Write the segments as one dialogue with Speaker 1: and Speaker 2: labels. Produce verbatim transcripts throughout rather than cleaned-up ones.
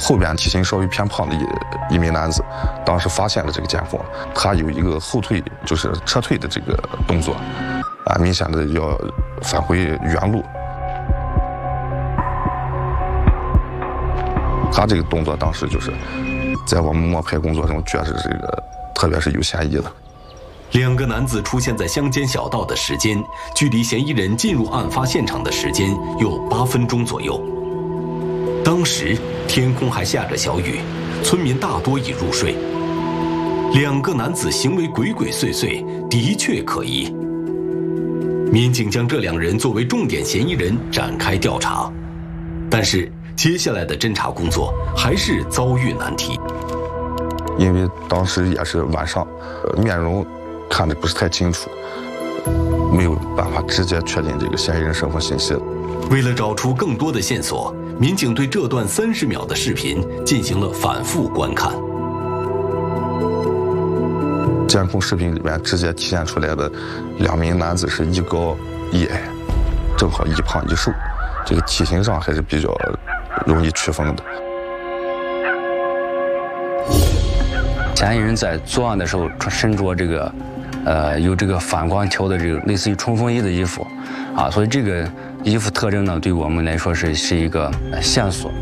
Speaker 1: 后边体型稍微偏胖的一一名男子，当时发现了这个监控，他有一个后退，就是撤退的这个动作，啊，明显的要返回原路。他这个动作当时就是在我们摸排工作中，觉得这个特别是有嫌疑的。
Speaker 2: 两个男子出现在乡间小道的时间，距离嫌疑人进入案发现场的时间有八分钟左右。当时天空还下着小雨，村民大多已入睡。两个男子行为鬼鬼祟祟，的确可疑。民警将这两人作为重点嫌疑人展开调查，但是接下来的侦查工作还是遭遇难题。
Speaker 1: 因为当时也是晚上，呃，面容看得不是太清楚，没有办法直接确定这个嫌疑人身份信息。
Speaker 2: 为了找出更多的线索，民警对这段三十秒的视频进行了反复观看。
Speaker 1: 监控视频里面直接体现出来的两名男子是一高一矮，正好一胖一瘦，这个体型上还是比较容易区分的。
Speaker 3: 嫌疑人在作案的时候身着这个，呃，有这个反光条的这个类似于冲锋衣的衣服，啊，所以这个衣服特征呢，对我们来说是是一个线索。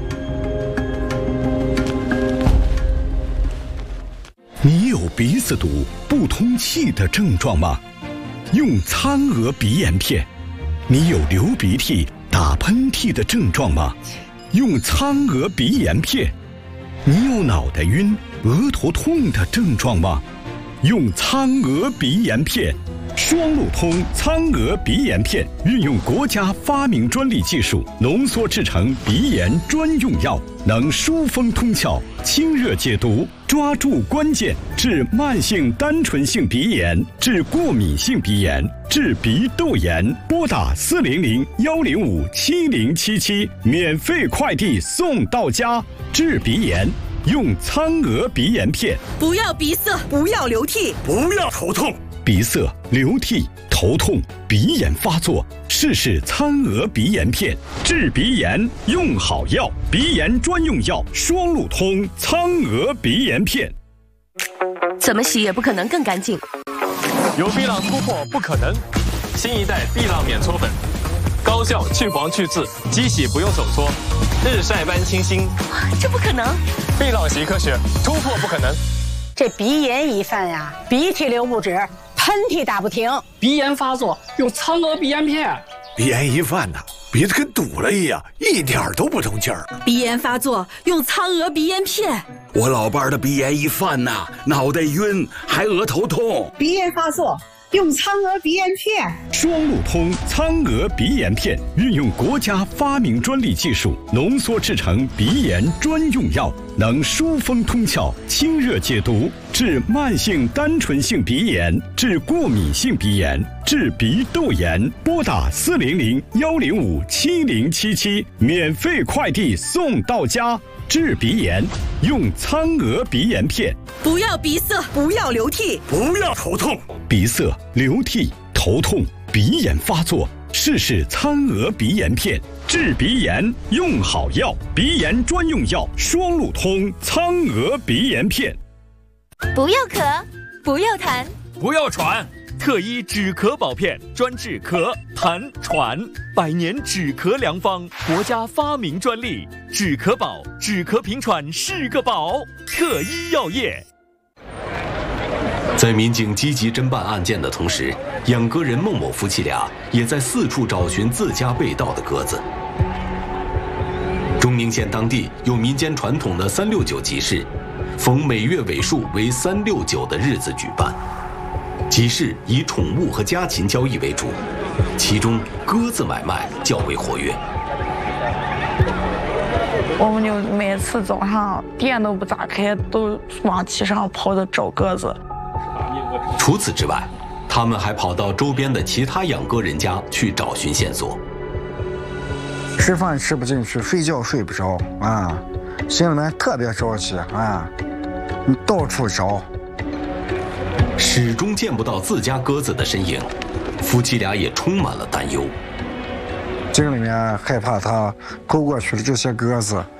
Speaker 4: 你有鼻子堵、不通气的症状吗？用苍娥鼻炎片。你有流鼻涕、打喷嚏的症状吗？用苍娥鼻炎片。你有脑袋晕、额头痛的症状吗？用苍娥鼻炎片。双路通苍娥鼻炎片运用国家发明专利技术浓缩制成鼻炎专用药，能疏风通窍、清热解毒，抓住关键，治慢性单纯性鼻炎，治过敏性鼻炎，治鼻窦炎。拨打四零零幺零五七零七七，免费快递送到家。治鼻炎用苍娥鼻炎片。
Speaker 5: 不要鼻塞，不要流涕，
Speaker 4: 不要头痛。鼻塞、流涕、头痛、鼻炎发作，试试苍娥鼻炎片，治鼻炎用好药，鼻炎专用药双路通苍娥鼻炎片。
Speaker 5: 怎么洗也不可能更干净。
Speaker 6: 有碧朗突破不可能，新一代碧朗免搓粉，高效去黄去渍，机洗不用手搓，日晒般清新。
Speaker 5: 这不可能！
Speaker 6: 碧朗洗科学，突破不可能。
Speaker 7: 这鼻炎一犯呀，鼻涕流不止，喷嚏打不停，
Speaker 8: 鼻炎发作用苍娥鼻炎片。
Speaker 9: 鼻炎一犯呐，鼻子跟堵了一样，一点都不通气儿。
Speaker 5: 鼻炎发作用苍娥鼻炎片。
Speaker 10: 我老伴儿的鼻炎一犯呐，脑袋晕，还额头痛。
Speaker 7: 鼻炎发作用苍娥鼻炎片。
Speaker 4: 双路通苍娥鼻炎片运用国家发明专利技术浓缩制成鼻炎专用药，能疏风通窍、清热解毒，治慢性单纯性鼻炎，治过敏性鼻炎，治鼻窦炎。拨打四零零幺零五七零七七，免费快递送到家。治鼻炎用苍娥鼻炎片。
Speaker 5: 不要鼻塞，不要流涕，
Speaker 9: 不要头痛。
Speaker 4: 鼻塞、流涕、头痛、鼻炎发作，试试苍娥鼻炎片，治鼻炎用好药，鼻炎专用药双路通苍娥鼻炎片。
Speaker 11: 不要咳，不要痰，
Speaker 6: 不要喘。特医止咳宝片，专治咳、痰、喘，百年止咳良方，国家发明专利。止咳宝，止咳平喘是个宝。特医药业。
Speaker 2: 在民警积极侦办案件的同时，养鸽人孟某夫妻俩也在四处找寻自家被盗的鸽子。中宁县当地有民间传统的三六九集市，逢每月尾数为三六九的日子举办。集市以宠物和家禽交易为主，其中鸽子买卖较为活跃。
Speaker 12: 我们就每次早上店都不咋开，都往集上跑着找鸽子。
Speaker 2: 除此之外，他们还跑到周边的其他养鸽人家去找寻线索。
Speaker 13: 吃饭吃不进去，睡觉睡不着啊，心里面特别着急啊，你到处找。
Speaker 2: 始终见不到自家鸽子的身影，夫妻俩也充满了担忧。
Speaker 13: 心里面害怕他偷过去的这些鸽子